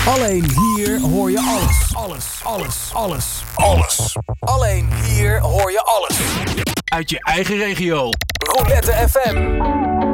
Alleen hier hoor je alles. Alles. Alleen hier hoor je alles. Uit je eigen regio. Roulette FM.